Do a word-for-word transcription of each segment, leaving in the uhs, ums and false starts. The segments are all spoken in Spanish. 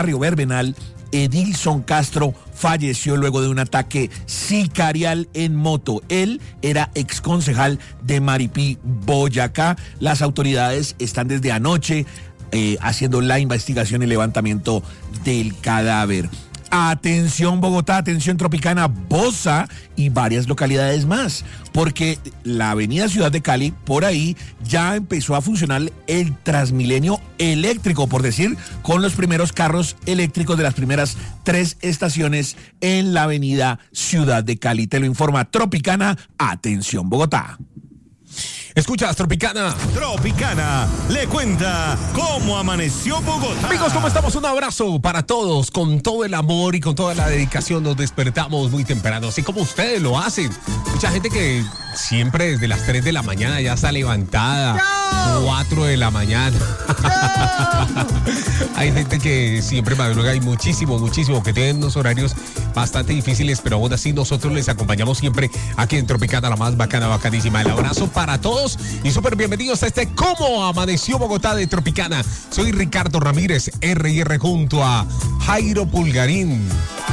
barrio Verbenal, Edilson Castro falleció luego de un ataque sicarial en moto. Él era exconcejal de Maripí, Boyacá. Las autoridades están desde anoche eh, haciendo la investigación y levantamiento del cadáver. Atención Bogotá, atención Tropicana, Bosa y varias localidades más, porque la avenida Ciudad de Cali, por ahí ya empezó a funcionar el Transmilenio eléctrico, por decir, con los primeros carros eléctricos de las primeras tres estaciones en la avenida Ciudad de Cali. Te lo informa Tropicana, atención Bogotá. Escuchas Tropicana. Tropicana le cuenta cómo amaneció Bogotá. Amigos, ¿cómo estamos? Un abrazo para todos. Con todo el amor y con toda la dedicación nos despertamos muy temprano, así como ustedes lo hacen. Mucha gente que siempre desde las tres de la mañana ya está levantada. ¡No! cuatro de la mañana. ¡No! Hay gente que siempre madruga y muchísimo, muchísimo, que tienen unos horarios bastante difíciles, pero aún así nosotros les acompañamos siempre aquí en Tropicana, la más bacana, bacanísima. El abrazo para todos y súper bienvenidos a este Cómo Amaneció Bogotá de Tropicana. Soy Ricardo Ramírez, R y R, junto a Jairo Pulgarín,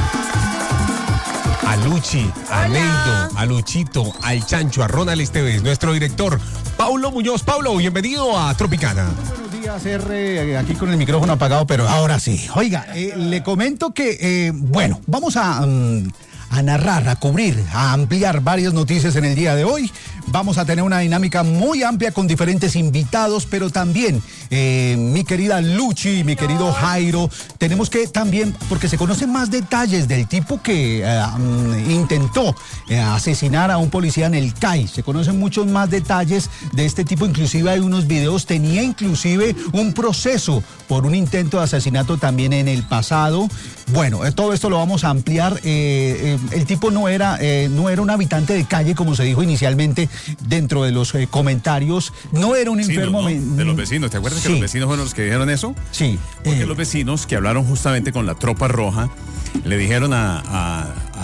a Luchi, a Neido, a Luchito, al Chancho, a Ronald Esteves, nuestro director Paulo Muñoz. Paulo, bienvenido a Tropicana. Buenos días, R, aquí con el micrófono apagado, pero ahora sí. Oiga, eh, le comento que, eh, bueno, vamos a... Um, a narrar, a cubrir, a ampliar varias noticias en el día de hoy. Vamos a tener una dinámica muy amplia con diferentes invitados, pero también eh, mi querida Luchi, mi querido Jairo, tenemos que también, porque se conocen más detalles del tipo que eh, um, intentó eh, asesinar a un policía en el C A I. Se conocen muchos más detalles de este tipo, inclusive hay unos videos, tenía inclusive un proceso por un intento de asesinato también en el pasado. Bueno, eh, todo esto lo vamos a ampliar. Eh, eh, el tipo no era, eh, no era un habitante de calle, como se dijo inicialmente dentro de los eh, comentarios. No era un vecinos, enfermo. ¿no? De los vecinos. ¿Te acuerdas sí. que los vecinos fueron los que dijeron eso? Sí. Porque eh, los vecinos que hablaron justamente con la tropa roja le dijeron a, a,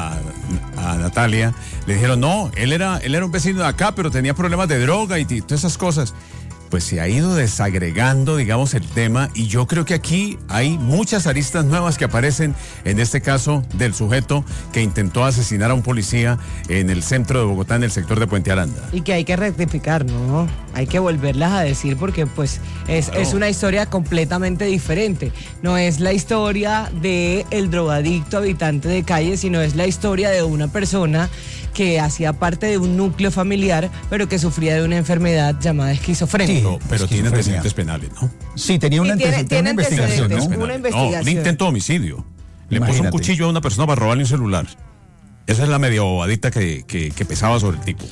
a, a Natalia, le dijeron, no, él era, él era un vecino de acá, pero tenía problemas de droga y t- todas esas cosas. Pues se ha ido desagregando, digamos, el tema, y yo creo que aquí hay muchas aristas nuevas que aparecen en este caso del sujeto que intentó asesinar a un policía en el centro de Bogotá, en el sector de Puente Aranda. Y que hay que rectificar, ¿no? Hay que volverlas a decir porque pues es, claro. es una historia completamente diferente. No es la historia de el drogadicto habitante de calle, sino es la historia de una persona que hacía parte de un núcleo familiar, pero que sufría de una enfermedad llamada esquizofrenia. Sí, no, pero tiene antecedentes penales, ¿no? Sí, tenía una, tiene, antecedente, tiene una investigación, ¿no? Una investigación. No, un intento de homicidio. Le Imagínate. puso un cuchillo a una persona para robarle un celular. Esa es la medio bobadita que, que, que pesaba sobre el tipo.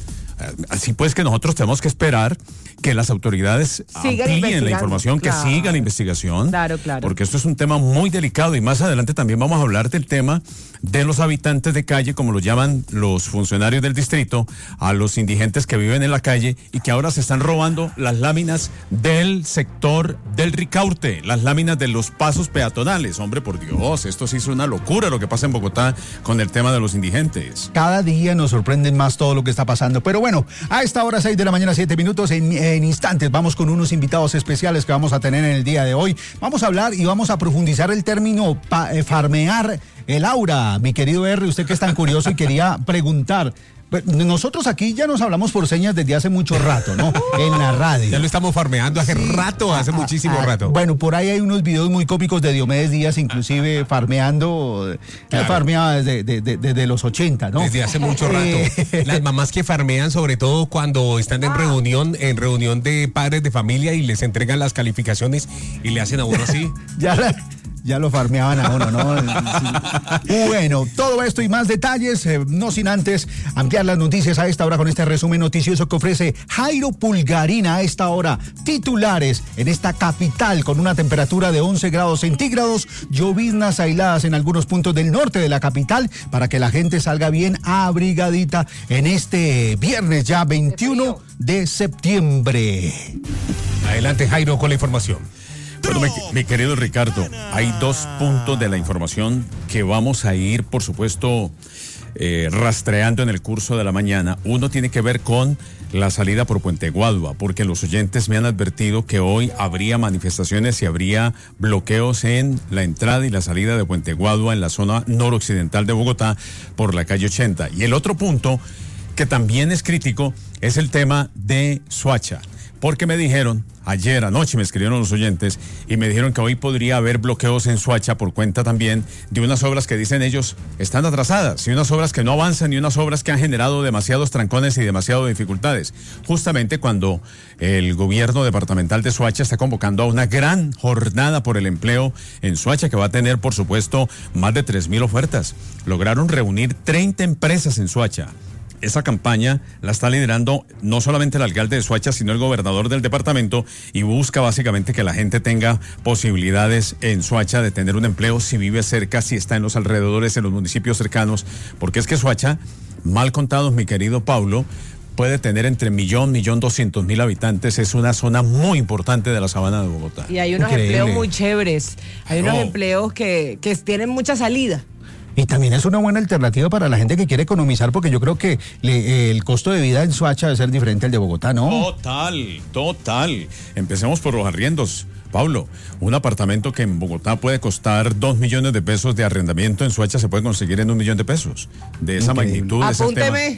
Así pues que nosotros tenemos que esperar que las autoridades sigan amplíen la información, claro. que siga la investigación. Claro, claro. Porque esto es un tema muy delicado y más adelante también vamos a hablar del tema de los habitantes de calle, como lo llaman los funcionarios del distrito, a los indigentes que viven en la calle y que ahora se están robando las láminas del sector del Ricaurte, las láminas de los pasos peatonales. Hombre, por Dios, esto sí es una locura lo que pasa en Bogotá con el tema de los indigentes. Cada día nos sorprenden más todo lo que está pasando. Pero bueno, a esta hora, seis de la mañana, siete minutos, en, en instantes vamos con unos invitados especiales que vamos a tener en el día de hoy. Vamos a hablar y vamos a profundizar el término pa, eh, farmear el aura. Mi querido R, usted que es tan curioso y quería preguntar. Nosotros aquí ya nos hablamos por señas desde hace mucho rato, ¿no? En la radio. Ya lo estamos farmeando hace sí. rato, hace ah, muchísimo ah, rato. Bueno, por ahí hay unos videos muy cómicos de Diomedes Díaz, inclusive farmeando, claro. farmeaba desde, desde, desde los ochenta, ¿no? Desde hace mucho rato. Eh, Las mamás que farmean, sobre todo cuando están en ah. reunión, en reunión de padres de familia y les entregan las calificaciones y le hacen a uno así. ya la... Ya lo farmeaban a uno, ¿no? Sí. Bueno, todo esto y más detalles, eh, no sin antes ampliar las noticias a esta hora con este resumen noticioso que ofrece Jairo Pulgarín a esta hora. Titulares en esta capital con una temperatura de once grados centígrados, lloviznas aisladas en algunos puntos del norte de la capital para que la gente salga bien abrigadita en este viernes ya veintiuno de septiembre. Adelante, Jairo, con la información. Bueno, mi, mi querido Ricardo, hay dos puntos de la información que vamos a ir, por supuesto, eh, rastreando en el curso de la mañana. Uno tiene que ver con la salida por Puente Guadua, porque los oyentes me han advertido que hoy habría manifestaciones y habría bloqueos en la entrada y la salida de Puente Guadua en la zona noroccidental de Bogotá por la calle ochenta. Y el otro punto que también es crítico es el tema de Soacha, porque me dijeron, ayer anoche me escribieron los oyentes y me dijeron que hoy podría haber bloqueos en Soacha por cuenta también de unas obras que dicen ellos están atrasadas y unas obras que no avanzan y unas obras que han generado demasiados trancones y demasiadas dificultades. Justamente cuando el gobierno departamental de Soacha está convocando a una gran jornada por el empleo en Soacha que va a tener, por supuesto, más de tres mil ofertas. Lograron reunir treinta empresas en Soacha. Esa campaña la está liderando no solamente el alcalde de Soacha, sino el gobernador del departamento, y busca básicamente que la gente tenga posibilidades en Soacha de tener un empleo si vive cerca, si está en los alrededores, en los municipios cercanos, porque es que Soacha, mal contados, mi querido Paulo, puede tener entre millón, millón doscientos mil habitantes. Es una zona muy importante de la sabana de Bogotá. Y hay unos Increíble. empleos muy chéveres, hay unos No. empleos que, que tienen mucha salida. Y también es una buena alternativa para la gente que quiere economizar, porque yo creo que le- el costo de vida en Soacha debe ser diferente al de Bogotá, ¿no? Total, total. Empecemos por los arriendos. Pablo, un apartamento que en Bogotá puede costar dos millones de pesos de arrendamiento, en Soacha se puede conseguir en un millón de pesos. De esa Increíble. magnitud. ese Apúnteme.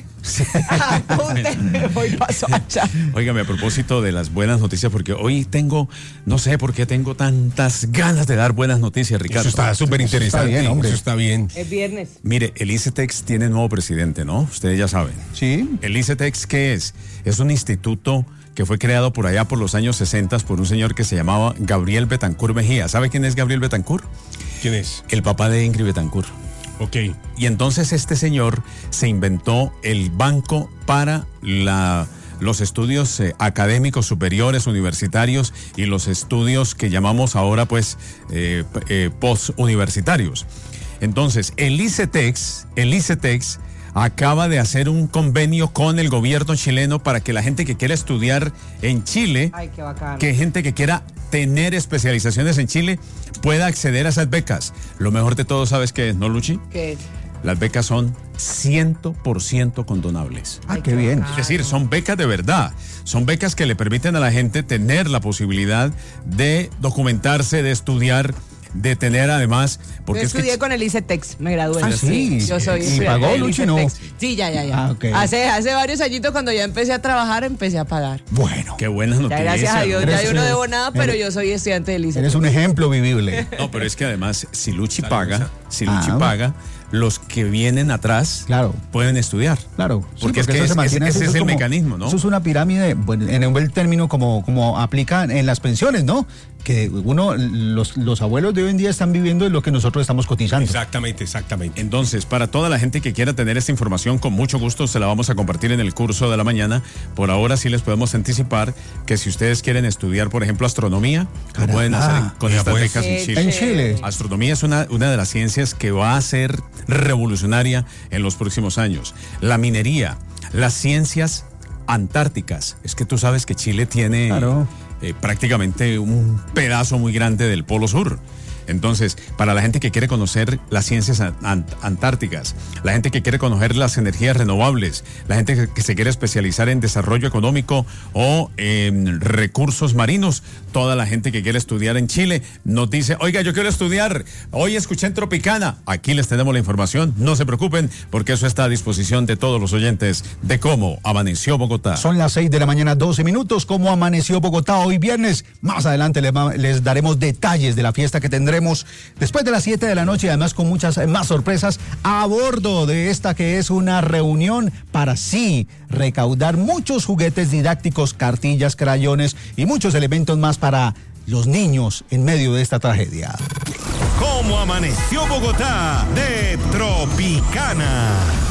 Apúnteme. Voy pa' Soacha. Óigame, a propósito de las buenas noticias, porque hoy tengo, no sé por qué tengo tantas ganas de dar buenas noticias, Ricardo. Eso está súper interesante. bien, hombre. Eso está bien. Es viernes. Mire, el ICETEX tiene nuevo presidente, ¿no? Ustedes ya saben. Sí. ¿El ICETEX qué es? Es un instituto que fue creado por allá por los años sesenta por un señor que se llamaba Gabriel Betancourt Mejía. ¿Sabe quién es Gabriel Betancourt? ¿Quién es? El papá de Ingrid Betancourt. Ok. Y entonces este señor se inventó el banco para la, los estudios eh, académicos superiores, universitarios, y los estudios que llamamos ahora pues eh, eh, postuniversitarios. Entonces el ICETEX, el ICETEX acaba de hacer un convenio con el gobierno chileno para que la gente que quiera estudiar en Chile, Ay, qué bacano. que gente que quiera tener especializaciones en Chile pueda acceder a esas becas. Lo mejor de todo, ¿sabes qué es, no, Luchi? ¿Qué es? Las becas son cien por ciento condonables. Ah, qué bien. Es decir, son becas de verdad. Son becas que le permiten a la gente tener la posibilidad de documentarse, de estudiar, de tener además... Yo Porque es estudié que, con el ICETEX, me gradué. Ah, sí. Yo soy ¿Y estudiante pagó, del Luchi, no? ICETEX. Sí, ya, ya, ya. Ah, ok. Hace, hace varios añitos cuando ya empecé a trabajar, empecé a pagar. Bueno, qué buenas Ya noticias. gracias a Dios, ya Eres, yo no eh, debo nada, pero eres- yo soy estudiante del ICETEX. eres un ejemplo vivible. No, pero es que además, si Luchi Salud, paga, salud. si Luchi Ah, paga, los que vienen atrás Claro. pueden estudiar. Claro, sí, Porque es que eso es- se mantiene ese así, es eso el como- mecanismo, ¿no? Eso es una pirámide, bueno, en un buen término como, como aplican en las pensiones, ¿no? Que uno, los, los abuelos de hoy en día están viviendo de lo que nosotros estamos cotizando. Exactamente, exactamente. Entonces, para toda la gente que quiera tener esta información, con mucho gusto se la vamos a compartir en el curso de la mañana. Por ahora sí les podemos anticipar que si ustedes quieren estudiar, por ejemplo, astronomía, lo Caramba. pueden hacer en- con Ya estas pues. becas en Qué Chile. En Chile. Astronomía es una, una de las ciencias que va a ser revolucionaria en los próximos años. La minería, las ciencias antárticas. Es que tú sabes que Chile tiene Claro. eh, prácticamente un pedazo muy grande del Polo Sur. Entonces, para la gente que quiere conocer las ciencias an- ant- antárticas, la gente que quiere conocer las energías renovables, la gente que, que se quiere especializar en desarrollo económico o en recursos marinos, toda la gente que quiere estudiar en Chile nos dice, oiga, yo quiero estudiar, hoy escuché en Tropicana, aquí les tenemos la información, no se preocupen porque eso está a disposición de todos los oyentes de cómo amaneció Bogotá. Son las seis de la mañana, doce minutos. ¿Cómo amaneció Bogotá hoy viernes? Más adelante les, va- les daremos detalles de la fiesta que tendremos después de las siete de la noche y además con muchas eh, más sorpresas a bordo de esta que es una reunión para sí recaudar muchos juguetes didácticos, cartillas, crayones y muchos elementos más para los niños en medio de esta tragedia. ¿Cómo amaneció Bogotá? De Tropicana.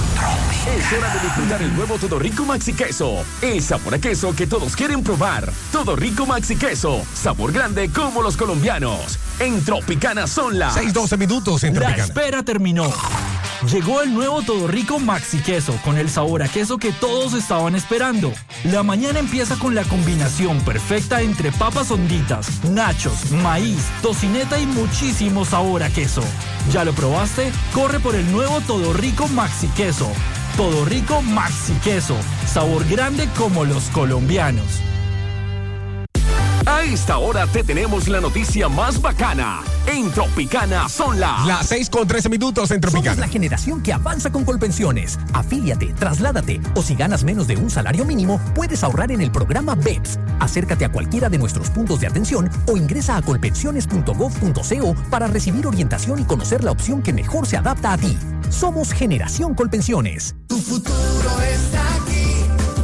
Es hora de disfrutar el nuevo Todo Rico Maxi Queso. El sabor a queso que todos quieren probar. Todo Rico Maxi Queso. Sabor grande como los colombianos. En Tropicana son las seis doce minutos en La Tropicana. espera terminó. Llegó el nuevo Todo Rico Maxi Queso con el sabor a queso que todos estaban esperando. La mañana empieza con la combinación perfecta entre papas honditas, nachos, maíz, tocineta y muchísimo sabor a queso. ¿Ya lo probaste? Corre por el nuevo Todo Rico Maxi Queso. Todo Rico Maxi Queso, sabor grande como los colombianos. A esta hora te tenemos la noticia más bacana. En Tropicana son las... Las seis con trece minutos en Tropicana. Somos la generación que avanza con Colpensiones. Afíliate, trasládate o si ganas menos de un salario mínimo, puedes ahorrar en el programa B E P S. Acércate a cualquiera de nuestros puntos de atención o ingresa a colpensiones punto gov punto co para recibir orientación y conocer la opción que mejor se adapta a ti. Somos Generación Colpensiones. Tu futuro está aquí.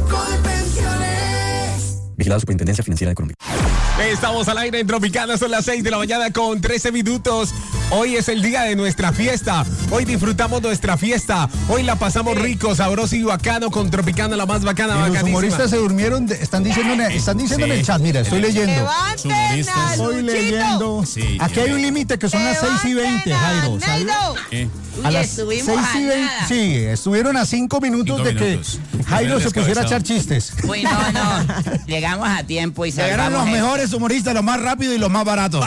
Colpensiones. Vigilado Superintendencia Financiera de Colombia. Estamos al aire en Tropicana, son las seis de la mañana con trece minutos. Hoy es el día de nuestra fiesta. Hoy disfrutamos nuestra fiesta. Hoy la pasamos rico, sabroso y bacano con Tropicana, la más bacana, Y los bacanísima. humoristas se durmieron, de- están diciendo, en el- están diciendo en el chat, mira, estoy leyendo. ¡Levanten a Estoy Luchito! leyendo. Sí, Aquí hay eh, un límite que son las seis y veinte, ¡Levanten a Jairo. ¿sabes? Naido! ¿Eh? A las seis y veinte. Sí, estuvieron a cinco minutos Cinco de que minutos. Jairo se pusiera a Descabezado. echar chistes. Uy, no, no. Llegamos a tiempo y Llegaron salvamos los el- mejores humoristas, los más rápidos y los más baratos.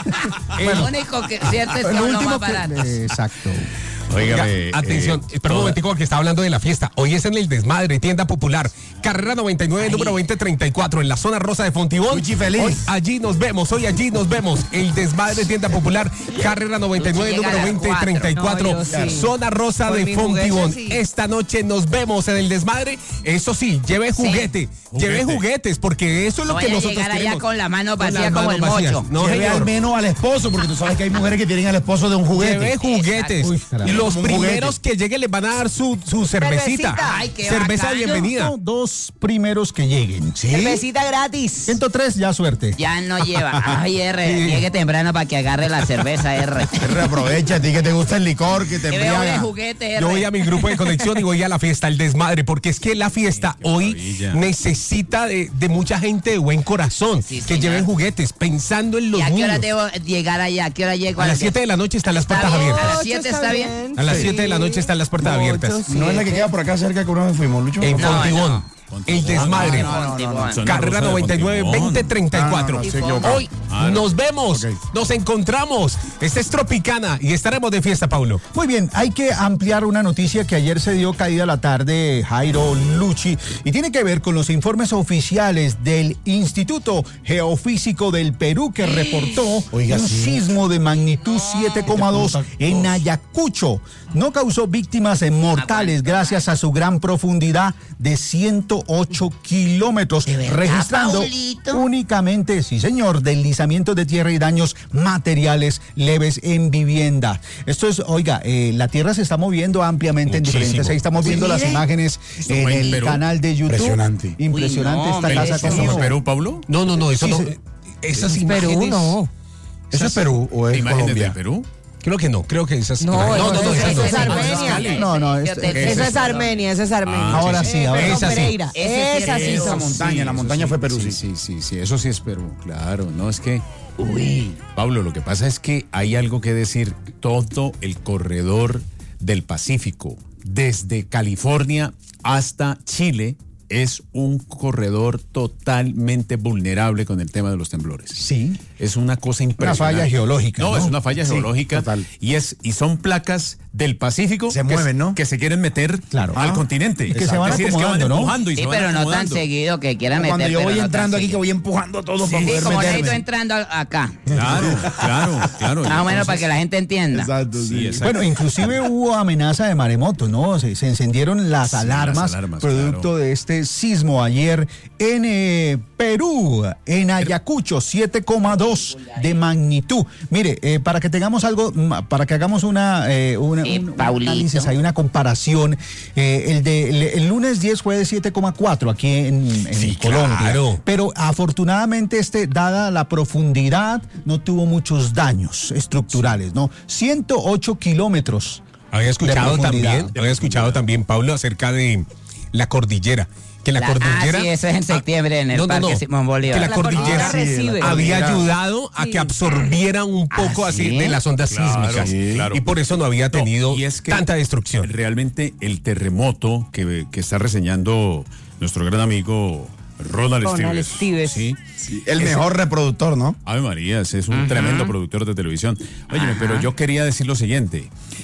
Lo único que cierto es que El son los último más que- baratos. eh, Exacto. Oiga, Óigame, atención, eh, espera un toda- momentico que está hablando de la fiesta. Hoy es en el Desmadre, tienda popular. Carrera noventa y nueve, número veinte treinta y cuatro, en la zona rosa de Fontibón. Luchi feliz. Hoy allí nos vemos, hoy allí nos vemos. El Desmadre, tienda popular. Carrera noventa y nueve, Luchi llega número a las veinte cuatro. treinta y cuatro, No, yo sí. zona rosa Con de mi juguete, Fontibón. sí. Esta noche nos vemos en el Desmadre. Eso sí, lleve juguete, lleve Juguete. juguetes, porque eso es No lo que voy a nosotros llegar allá queremos. con la mano Con vacía las como manos el vacías. mocho. No, Lleve al señor. menos al esposo, porque tú sabes que hay mujeres que tienen al esposo de un juguete. Lleve juguetes. Uy, caramba. y los Como un primeros juguete. que lleguen les van a dar su, su cervecita. Cervecita. Ay, qué Cerveza de bacano. bienvenida. No, dos primeros que lleguen. ¿Sí? Cervecita gratis. ciento tres, ya suerte. Ya no lleva. Ay, R, llegue temprano para que agarre la cerveza, R. Reaprovecha, a ti que te gusta el licor, que te Que veo de embriaga. juguete, R. Yo voy a mi grupo de conexión y voy a la fiesta, el desmadre, porque es que la fiesta qué hoy maravilla. necesita de, de mucha gente de buen corazón, Sí, que señor. lleven juguetes, pensando en los ¿Y a qué hora niños. debo llegar allá? ¿A qué hora llego? A las siete de la noche están las ¿Está puertas bien? abiertas. ¿A las siete está bien? A las siete de la noche están las puertas abiertas. No es la que queda por acá cerca que una vez fuimos, Lucho. En No, Fontibón. no. El desmadre. No, no, no, no. Zona Carrera rosa de noventa y nueve, Fontibón. veinte treinta y cuatro. Ah, no, no, estoy equivocado. Hoy Ah, no. nos vemos, Ok. nos encontramos. Esta es Tropicana y estaremos de fiesta, Paulo. Muy bien, hay que ampliar una noticia que ayer se dio caída a la tarde, Jairo Luchi, y tiene que ver con los informes oficiales del Instituto Geofísico del Perú que reportó Oiga, un sí. sismo de magnitud siete coma dos en Ayacucho. No causó víctimas mortales gracias a su gran profundidad de ciento ocho kilómetros, ¿De verdad, registrando Paulito? únicamente, sí señor, deslizamientos de tierra y daños materiales leves en vivienda. Esto es, oiga, eh, la tierra se está moviendo ampliamente en Muchísimo. diferentes. Ahí estamos viendo las mire. imágenes Esto en fue en el Perú. canal de YouTube. Impresionante. Impresionante Uy, no, esta hombre, casa. eso ¿Eso como- fue Perú, Pablo? No, no, no, eso Sí, no. sí. Esas Perú imágenes. no. ¿Eso es Perú o es ¿Imágenes Colombia? del Perú? Creo que no, creo que esas. No, no, no, no, eso- esas eso no. es Armenia. No, no, Yo es- te- Eso es Armenia, eso es Armenia. Ah, ahora sí, ahora Perdón, Esa sí. Pereira. Ese sí Esas es sí Perú. La son. montaña, la eso montaña sí, fue Perú, sí. sí. Sí, sí, sí, eso sí es Perú, claro. No, es que, uy, Pablo, lo que pasa es que hay algo que decir. Todo el corredor del Pacífico, desde California hasta Chile, es un corredor totalmente vulnerable con el tema de los temblores. Sí. Es una cosa impresionante. falla geológica, No, ¿no? es una falla Sí, geológica. total. Y, es, y son placas del Pacífico Se que, mueven, ¿no? que se quieren meter Claro. al Ah. continente. Y que se van Es decir, es que acomodando, ¿no? empujando y Sí, se van pero no tan acomodando. seguido que quieran meter. Cuando yo pero voy no tan entrando aquí, que seguido. voy empujando a todos para Sí, poder como meterme. Neito entrando acá. Claro, claro, claro. Más o menos Entonces, para que la gente entienda. Exacto, sí. Sí, exacto. Bueno, inclusive hubo amenaza de maremoto, ¿no? Se, se encendieron las, Sí, las alarmas, alarmas, producto claro. de este sismo ayer en eh, Perú, en Ayacucho, siete coma dos de magnitud. Mire, eh, para que tengamos algo, mm, para que hagamos una, eh, una, Sí, un- un Paulito. análisis, hay una comparación. eh, el, de, el, el lunes diez fue de siete coma cuatro aquí en, en Sí, Colombia. claro. Pero afortunadamente, este, dada la profundidad, no tuvo muchos daños estructurales, ¿no? ciento ocho kilómetros. Había escuchado de profundidad. también, había escuchado también, Pablo, acerca de la cordillera. Que la, La- cordillera. ah, sí, eso es en septiembre en el no, no, Parque no, Simón Bolívar. Que la, La cordillera, cordillera recibe. había Cordillera. ayudado a que absorbieran un poco ¿Ah, así sí? de las ondas Claro, sísmicas. sí, claro. Y por eso no había No, tenido y es que tanta destrucción. Realmente el terremoto que, que está reseñando nuestro gran amigo Ronald, Ronald Estives. Estives. Sí. El Ese- mejor reproductor, ¿no? Ave María, ese es un tremendo productor de televisión. Óyeme, pero yo quería decir lo siguiente.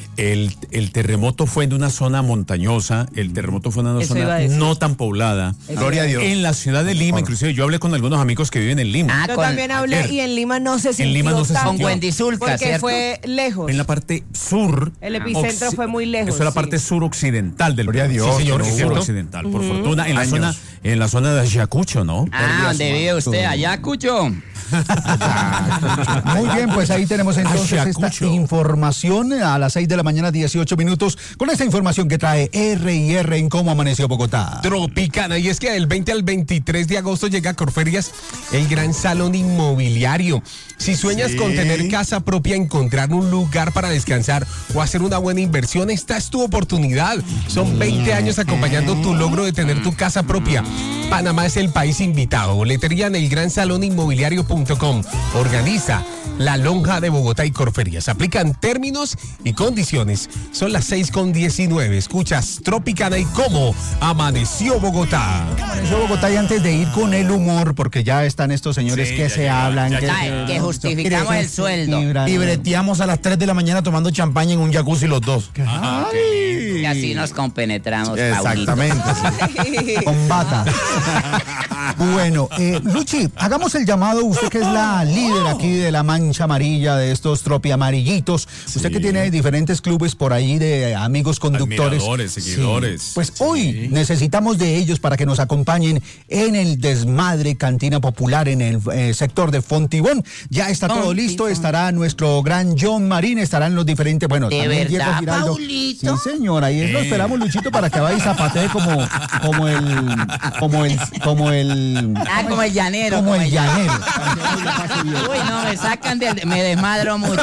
El, el terremoto fue en una zona montañosa, el terremoto fue en una Eso iba a zona decir. no tan poblada. Eso Gloria a iba Dios. En la ciudad de Lima, inclusive yo hablé con algunos amigos que viven en Lima. Ah, Yo con- también hablé ayer. y en Lima no se sintió Lima no se tanto, Con Wendisulca, porque ¿cierto? fue lejos. En la parte sur. El epicentro occi- fue muy lejos, Eso es la sí. parte suroccidental del Gloria a país. Dios, Sí, señor, que no sur hubo. occidental, por fortuna. En la, Años. zona, en la zona de Ayacucho, ¿no? Ah, ¿dónde vive usted? Allá, Cucho. Muy bien, pues ahí tenemos entonces esta Ayacucho. información a las seis de la mañana, dieciocho minutos, con esta información que trae R y R en Cómo Amaneció Bogotá. Tropicana, y es que del veinte al veintitrés de agosto llega a Corferias el gran salón inmobiliario. Si sueñas Sí. con tener casa propia, encontrar un lugar para descansar o hacer una buena inversión, esta es tu oportunidad. Son veinte años acompañando tu logro de tener tu casa propia. Panamá es el país invitado. Boletería en el gran salón inmobiliario punto com. Organiza la Lonja de Bogotá y Corferias. Aplican términos y condiciones. Son las seis con diecinueve. Escuchas Tropicana y Cómo Amaneció Bogotá. Amaneció Bogotá, y antes de ir con el humor, porque ya están estos señores Sí, que ya se llegaron, hablan, ya que, Ya, que justificamos el sueldo. Y breteamos a las tres de la mañana tomando champaña en un jacuzzi los dos. Y así nos compenetramos, Paulito. Exactamente. con bata. Bueno, eh, Luchi, hagamos el llamado, usted que es la líder aquí de la mancha amarilla, de estos tropi amarillitos, usted que tiene diferentes clubes por ahí de amigos conductores. Admiradores, seguidores. Sí. Pues hoy necesitamos de ellos para que nos acompañen en el desmadre Cantina Popular en el eh, sector de Fontibón. Ya está todo Fontibón. listo, estará nuestro gran John Marín, estarán los diferentes, bueno, ¿De también verdad, Diego Giraldo. Paulito? Sí, señor, ahí lo Eh. esperamos, Luchito, para que vaya y zapatee como, como el, como el, como el, Ah, como el llanero. como el el llanero. Uy, no, me sacan del... Me desmadro mucho.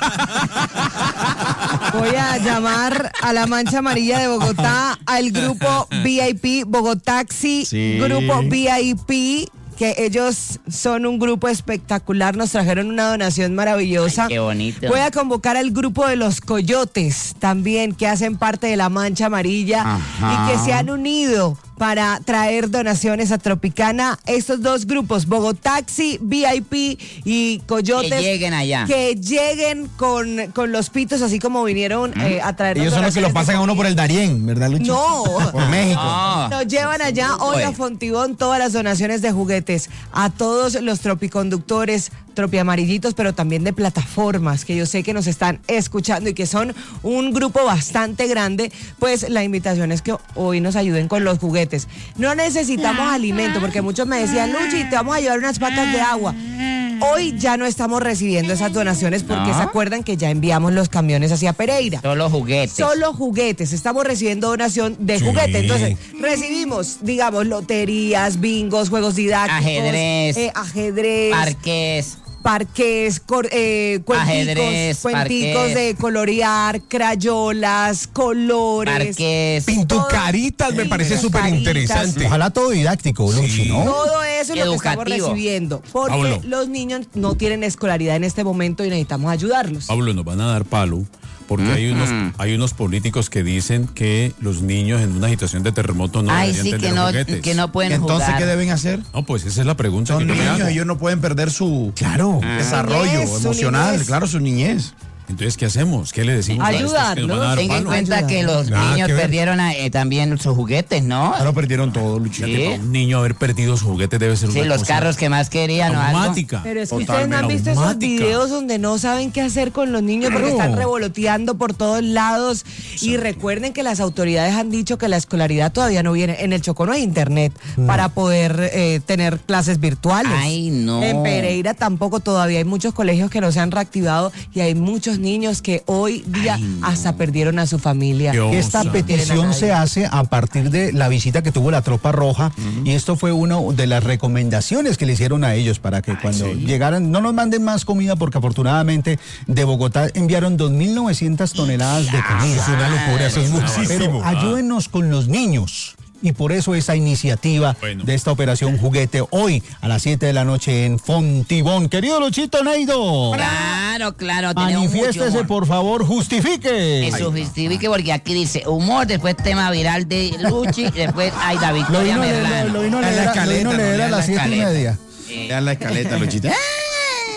Voy a llamar a la Mancha Amarilla de Bogotá, al grupo V I P Bogotaxi, Sí. grupo V I P, que ellos son un grupo espectacular, nos trajeron una donación maravillosa. Ay, qué bonito. Voy a convocar al grupo de los Coyotes también, que hacen parte de la Mancha Amarilla Ajá. y que se han unido para traer donaciones a Tropicana. Estos dos grupos, Bogotaxi, V I P y Coyotes. Que lleguen allá. Que lleguen con, con los pitos, así como vinieron eh, a traer Ellos son los que lo pasan a uno por el Darién, ¿verdad, Luchi? No. Por México. Ah. Nos llevan allá hoy a Oye. Fontibón todas las donaciones de juguetes a todos los tropiconductores, tropiamarillitos, pero también de plataformas que yo sé que nos están escuchando y que son un grupo bastante grande. Pues la invitación es que hoy nos ayuden con los juguetes. No necesitamos alimento, porque muchos me decían, Luchi, te vamos a llevar unas patas de agua. Hoy ya no estamos recibiendo esas donaciones porque ¿No? se acuerdan que ya enviamos los camiones hacia Pereira. Solo juguetes. Solo juguetes, estamos recibiendo donación de Sí. juguete. Entonces, recibimos, digamos, loterías, bingos, juegos didácticos, Ajedrez. eh, ajedrez, Parques. parques, cor- eh, cuenticos, Ajedrez, cuenticos parqués. de colorear, crayolas, colores. Parques. Pintucaritas me Sí, parece súper pintucaritas. interesante. Ojalá todo didáctico, Luchi, ¿no? Todo eso es lo que estamos Educativo. recibiendo. Porque Pablo. los niños no tienen escolaridad en este momento y necesitamos ayudarlos. Pablo, nos van a dar palo porque hay unos hay unos políticos que dicen que los niños en una situación de terremoto no Ay, deberían sí, que tener no, juguetes. que no pueden Entonces, jugar. ¿qué deben hacer? No, pues esa es la pregunta Son que yo me niños, hago. ellos no pueden perder su Claro. desarrollo Su niñez, su emocional, niñez. claro, su niñez. Entonces, ¿qué hacemos? ¿Qué le decimos a estos que nos van a dar Ayudarlos. Tenga en palo? cuenta que los Nada niños que ver. perdieron eh, también sus juguetes, ¿no? Claro, perdieron todo, Luchito. Sí. Para un niño haber perdido su juguete debe ser Sí, una los cosa carros que más querían o algo. traumática. Pero es que ustedes Totalmente. no han visto esos Traumática. videos donde no saben qué hacer con los niños porque Claro. están revoloteando por todos lados. Y recuerden que las autoridades han dicho que la escolaridad todavía no viene. En el Chocó no hay internet para poder eh, tener clases virtuales. Ay, no. En Pereira tampoco todavía hay muchos colegios que no se han reactivado y hay muchos niños que hoy día hasta perdieron a su familia. Qué oso. Esta No petición se hace a partir de la visita que tuvo la Tropa Roja y esto fue una de las recomendaciones que le hicieron a ellos para que cuando llegaran no nos manden más comida porque afortunadamente de Bogotá enviaron dos mil novecientas toneladas de comida. Es una locura, eso es muchísimo. Pero ayúdenos con los niños. Y por eso esa iniciativa Bueno. de esta operación juguete hoy a las siete de la noche en Fontibón. Querido Luchito Neido, Claro, claro, tenemos mucho manifiéstese, humor. por favor, justifique. Eso justifique porque aquí dice humor, después tema viral de Luchi, y después hay David Lo Victoria vino, a leer- Merlano. lo, lo vino a Lea la leer, a- lo escaleta, vino a leer no, a lea las la siete y escaleta. media. Eh, Vean la escaleta, Luchito.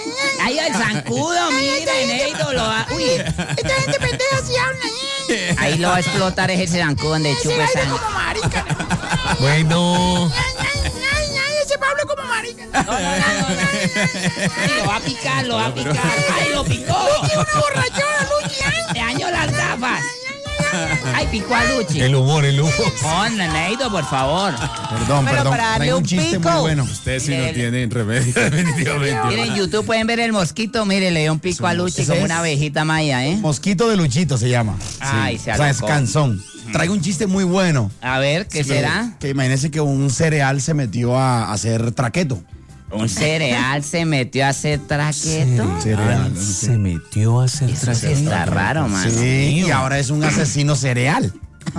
Ay, el zancudo, mire, Neido, lo va... Uy, Esta gente pendeja si habla. ¿eh? ahí lo va a explotar ese zancudo donde Ese chupe baile sangre. como marica. Bueno. Ay, ay, ay, ese Pablo como marica. No, no, no, no, no. Lo va a picar, lo va a picar. ¡Ay, lo picó! Luchi, una borrachona, Luchi. Ay, ¡Le dañó las gafas! ¡Ay, picó a Luchi! El humor, el humor. Ponle, Neido, por favor. Perdón, Pero perdón. para darle Traigo un un chiste pico. muy bueno. Ustedes sí Mire, no el- tienen remedio, definitivamente. Miren, en YouTube pueden ver el mosquito. Mire, le dio un pico a Luchi Eso como es. una abejita maya, ¿eh? Mosquito de Luchito se llama. Ay, se O sea, es alocó. canzón. Traigo un chiste muy bueno. A ver, ¿qué será? Que imagínense que un cereal se metió a hacer traqueto. Un cereal se metió a hacer traqueto. Cereal. Se metió a hacer Eso sí está raro, man. Sí, y ahora es un asesino cereal.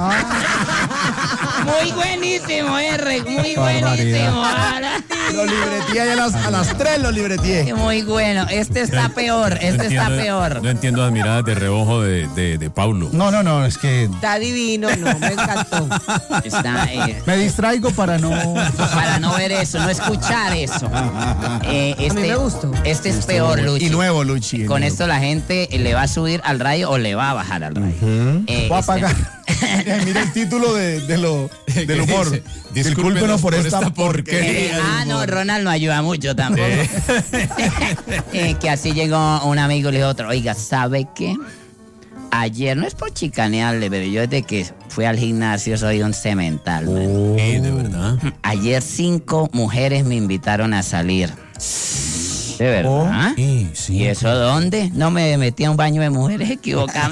Muy buenísimo, R. Muy Barbaridad. buenísimo. Ahora. Lo libreteé ahí a las, a las tres, lo libreteé. Muy bueno. Este está peor. Este está Entiendo- peor. No entiendo las miradas de reojo de, de, de Paulo. No, no, no, es que Está divino, no, me encantó. Está, eh, me distraigo para no... para no ver eso, no escuchar eso. Eh, este, mí me gustó. Este es peor, Luchi. Y nuevo, Luchi. Con nuevo. esto la gente le va a subir al radio o le va a bajar al radio. Eh, Voy a este- apagar. Mira el título de, de lo, del humor. dice? Discúlpenos por esta porquería. Eh, ah, no, Ronald no ayuda mucho tampoco. Eh, que así llegó un amigo y le dijo a otro, oiga, ¿sabe qué? Ayer, no es por chicanearle, pero yo desde que fui al gimnasio soy un cemental, man. Sí, de verdad. Ayer cinco mujeres me invitaron a salir. ¿De verdad? Sí, sí. ¿Y eso dónde? No me metí a un baño de mujeres equivocada.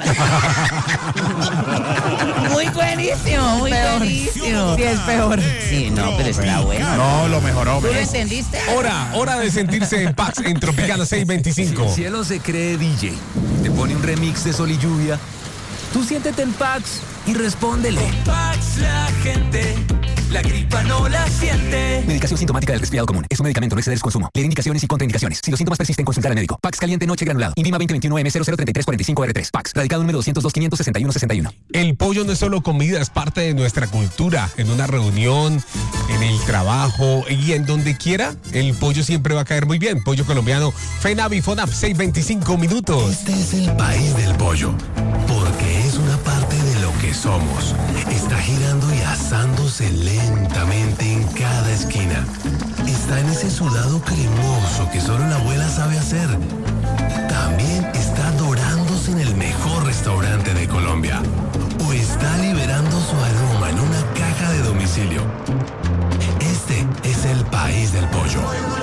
Muy buenísimo, muy buenísimo. Sí, es peor. Sí, no, pero está bueno. No, lo mejoró. ¿Tú lo entendiste? Hora, hora de sentirse en Pax en Tropicana seiscientos veinticinco. Si el cielo se cree D J, te pone un remix de Sol y Lluvia, tú siéntete en Pax y respóndele. Pax la gente, la gripa no la siente. Medicación sintomática del resfriado común. Es un medicamento, no exceder su consumo. Leer indicaciones y contraindicaciones. Si los síntomas persisten, consultar al médico. Pax caliente noche granulado. Invima veinte veintiuno M cero cero treinta y tres cuarenta y cinco R tres. Pax. Radicado número doscientos dos quinientos sesenta y uno sesenta y uno. El pollo no es solo comida, es parte de nuestra cultura. En una reunión, en el trabajo y en donde quiera, el pollo siempre va a caer muy bien. Pollo colombiano, FENAV y FONAP, seiscientos veinticinco minutos. Este es el país del pollo, porque es una parte de lo que somos. Está girando y asándose lentamente en cada esquina. Está en ese sudado cremoso que solo la abuela sabe hacer. También está dorándose en el mejor restaurante de Colombia. O está liberando su aroma en una caja de domicilio. Este es el país del pollo.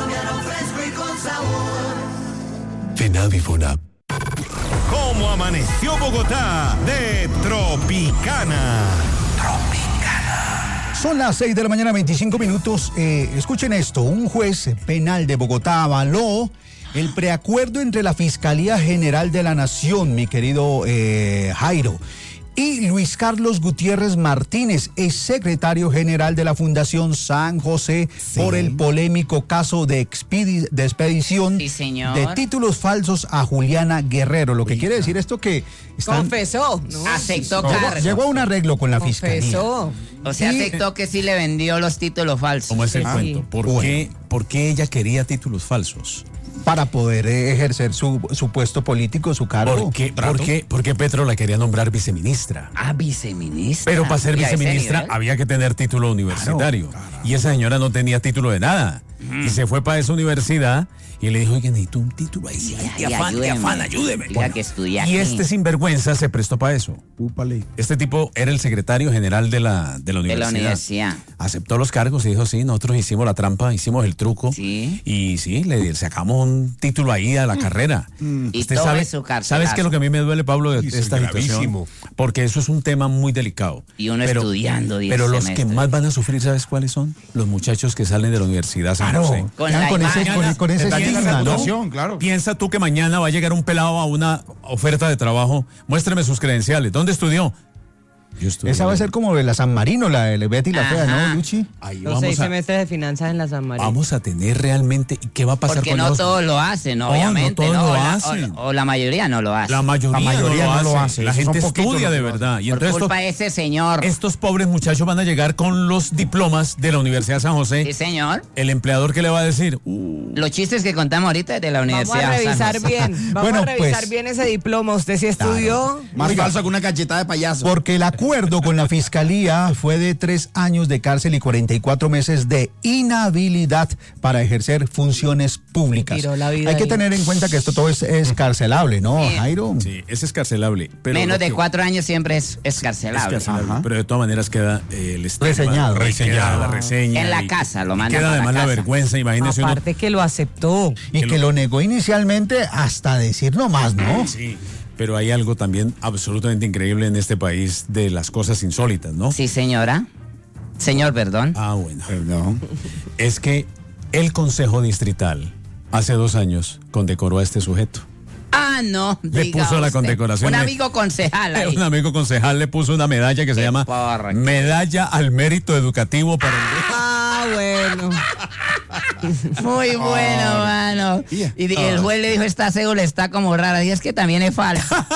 FENAV y FONAP. ¿Cómo amaneció Bogotá? De Tropicana. Son las seis de la mañana, veinticinco minutos. Eh, escuchen esto. Un juez penal de Bogotá avaló el preacuerdo entre la Fiscalía General de la Nación, mi querido eh, Jairo, y Luis Carlos Gutiérrez Martínez, es secretario general de la Fundación San José, sí, por el polémico caso de, expedi de expedición sí, señor. de títulos falsos a Juliana Guerrero. Lo que quiere decir esto que están... Confesó, ¿no? Aceptó Llegó, cargo. llegó a un arreglo con la Fiscalía. Confesó. O sea, Y- aceptó que sí le vendió los títulos falsos. ¿Cómo es el Sí. cuento? ¿Por, Bueno. qué, ¿Por qué ella quería títulos falsos? Para poder eh, ejercer su, su puesto político, su cargo. ¿Por qué, por, qué, ¿Por qué Petro la quería nombrar viceministra? Ah, viceministra. Pero para ser ¿Y a ese viceministra nivel? había que tener título universitario. Y esa señora no tenía título de nada. Y se fue para esa universidad y le dijo, oye, necesito un título ahí. Sí, Ay, ay, de afán, de ayúdeme. afán, ayúdeme. Diga que estudia Y aquí. este sinvergüenza se prestó para eso. Úpale. Este tipo era el secretario general de la, de la de universidad. la universidad. Aceptó los cargos y dijo, sí, nosotros hicimos la trampa, hicimos el truco. Sí. Y sí, le sacamos un título ahí a la carrera. Y Usted todo sabe, es su carcelazo. ¿sabes qué es lo que a mí me duele, Pablo, de, Sí, de esta sí, situación? gravísimo. Porque eso es un tema muy delicado. Y uno estudiando diez Pero los que semestres. más van a sufrir, ¿sabes cuáles son? Los muchachos que salen de la Universidad San Claro. José. Con Quedan la con ese, imagen. con, con ese Está bien la estigma, ¿no? reputación, Claro. Piensa tú que mañana va a llegar un pelado a una oferta de trabajo. Muéstreme sus credenciales. ¿Dónde estudió? Esa va a ser como la San Marino, la de Betty la Fea, ¿no, Luchi? Ahí Los vamos seis a, semestres de finanzas en la San Marino. vamos a tener realmente, ¿qué va a pasar Porque con no los- todos lo hacen, No, obviamente. no todos ¿no? lo O la- hacen. O, o la mayoría no lo hace. La mayoría, La mayoría no, no lo, lo hace. hace. La Son gente poquitos estudia los de que lo verdad. Y Por entonces culpa estos, de ese señor. estos pobres muchachos van a llegar con los diplomas de la Universidad de San José. Sí, señor. El empleador que le va a decir, uh, Los chistes que contamos ahorita es de la Vamos Universidad. a San revisar José. bien. Vamos Bueno, a revisar pues. bien ese diploma. ¿Usted sí estudió? Más Oiga. falso que una cachetada de payaso. Porque el acuerdo con la fiscalía fue de tres años de cárcel y cuarenta y cuatro meses de inhabilidad para ejercer funciones públicas. Tiró la vida Hay que ahí. tener en cuenta que esto todo es, es carcelable, ¿no, Sí. Jairo? sí, es escarcelable. Pero Menos lo de que- cuatro años siempre es Es escarcelable. escarcelable, Ajá. pero de todas maneras queda eh, el estigma, Reseñado. reseñada, la reseña. En la y- casa, lo y mandan Queda para además la la casa. vergüenza, imagínese uno. Aparte que lo aceptó. Y que lo negó inicialmente hasta decir no más, ¿no? Sí, pero hay algo también absolutamente increíble en este país de las cosas insólitas, ¿no? Sí, señora. Señor, perdón. Ah, bueno. Es que el Consejo Distrital hace dos años condecoró a este sujeto. Ah, no. Le diga puso la usted. condecoración. Un de- amigo concejal ahí. Un amigo concejal le puso una medalla que se Qué llama porra. Medalla al Mérito Educativo para el... Ah, bueno. Muy bueno, mano. Y di- el juez le dijo, esta cédula está como rara. Y es que también es falsa.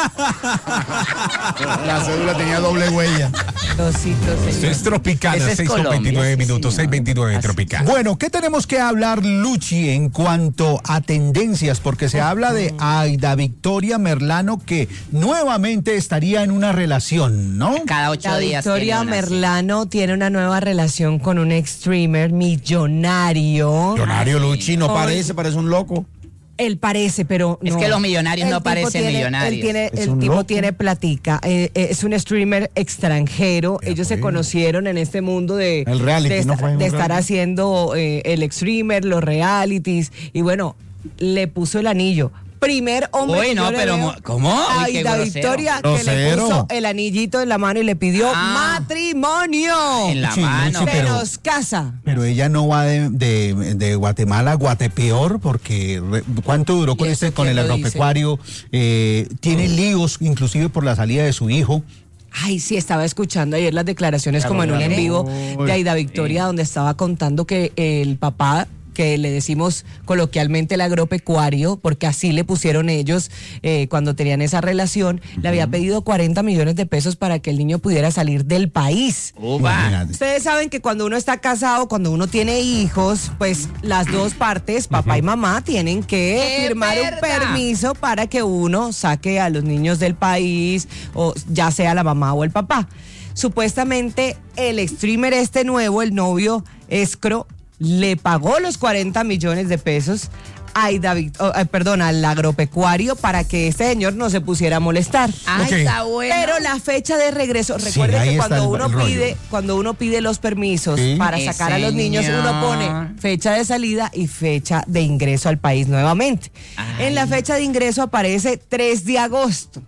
La cédula tenía doble huella. Dosito, Esto señor. es Tropicana, Ese es seis con Colombia, veintinueve sí, minutos, señor. seis veintinueve Tropicana. Bueno, ¿qué tenemos que hablar, Luchi, en cuanto a tendencias? Porque se habla de Aida Victoria Merlano, que nuevamente estaría en una relación, ¿no? Cada ocho La días. Victoria tiene una, sí. Merlano tiene una nueva relación con un ex streamer millonario. Millonario Luchi, no Ay. parece, parece un loco. Él parece, pero Es no. que los millonarios El no tipo parecen tiene- millonarios. él tiene- Es el un tipo loco. tiene platica. eh, eh, es un streamer extranjero. Ellos se conocieron en este mundo de, El reality, de, ¿no esta- fue un de estar reality? haciendo eh, el streamer, los realities. Y bueno, le puso el anillo. Primer hombre. Uy, que no, yo le pero veo mo- ¿cómo? Uy, qué Aida grosero. Victoria, que le Grosero. puso el anillito en la mano y le pidió Ah. matrimonio. En la Sí, mano. sí, Se pero- nos casa. Pero ella no va de, de- de Guatemala a Guatepeor, porque re- ¿cuánto duró con ¿Y este eso con quién el lo dice? agropecuario? Eh, tiene líos, inclusive por la salida de su hijo. Ay, sí, estaba escuchando ayer las declaraciones como en un en vivo de Aida Victoria, donde estaba contando que el papá, que le decimos coloquialmente el agropecuario, porque así le pusieron ellos eh, cuando tenían esa relación, le había pedido cuarenta millones de pesos para que el niño pudiera salir del país. Uva. Imagínate. Ustedes saben que cuando uno está casado, cuando uno tiene hijos, pues las dos partes, papá y mamá, tienen que ¡Es firmar un verdad! permiso para que uno saque a los niños del país, o ya sea la mamá o el papá. Supuestamente el streamer este nuevo, el novio Escro, le pagó los cuarenta millones de pesos a Aida Vic- oh, eh, perdón, al agropecuario para que este señor no se pusiera a molestar. Ay, Ok. está bueno. Pero la fecha de regreso, Sí, recuerden ahí que está cuando el- uno el rollo. pide, cuando uno pide los permisos Sí. para Sí, sacar a los niños, uno señor. pone fecha de salida y fecha de ingreso al país nuevamente. Ay. En la fecha de ingreso aparece tres de agosto.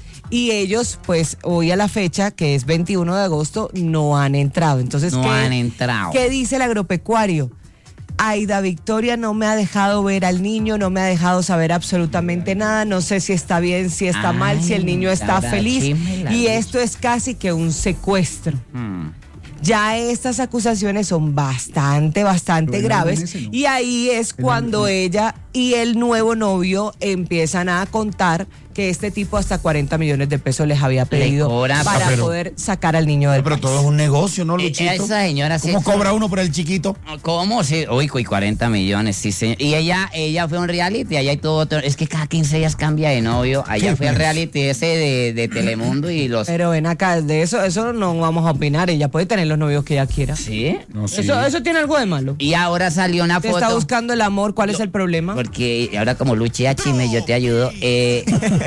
Y ellos, pues, hoy a la fecha, que es veintiuno de agosto, no han entrado. Entonces, No ¿qué, han entrado. ¿qué dice el agropecuario? Aida Victoria no me ha dejado ver al niño, no me ha dejado saber absolutamente nada, no sé si está bien, si está Ay, mal, si el niño está Laura, feliz. chisme, la Y luz. esto es casi que un secuestro. Hmm. Ya estas acusaciones son bastante, bastante Pero graves. en ese no. Y ahí es cuando ella y el nuevo novio empiezan a contar que este tipo hasta cuarenta millones de pesos les había pedido cobra, para pero- poder sacar al niño del Pero país. todo es un negocio, ¿no, Eh, Luchito? esa señora sí ¿Cómo es- cobra uno por el chiquito? ¿Cómo? Sí, uy, uy, cuarenta millones, sí, señor. Y ella, ella fue a un reality, allá hay todo otro. Es que cada quince días cambia de novio. Allá Sí, fue al pues. reality ese de, de Telemundo y los. Pero ven acá, de eso, eso no vamos a opinar. Ella puede tener los novios que ella quiera. ¿Sí? Eso, eso tiene algo de malo. Y ahora salió una Te foto. está buscando el amor, ¿cuál es el problema? Porque ahora como Luchi Achime, yo te ayudo. Eh,